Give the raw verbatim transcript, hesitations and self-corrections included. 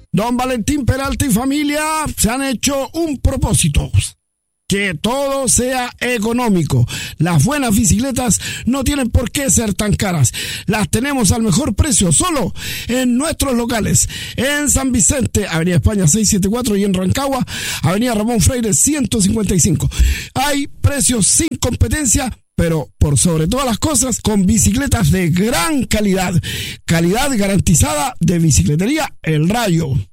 Don Valentín Peralta y familia se han hecho un propósito: que todo sea económico. Las buenas bicicletas no tienen por qué ser tan caras. Las tenemos al mejor precio, solo en nuestros locales. En San Vicente, Avenida España seiscientos setenta y cuatro, y en Rancagua, Avenida Ramón Freire ciento cincuenta y cinco. Hay precios sin competencia, pero por sobre todas las cosas, con bicicletas de gran calidad. Calidad garantizada de Bicicletería El Rayo.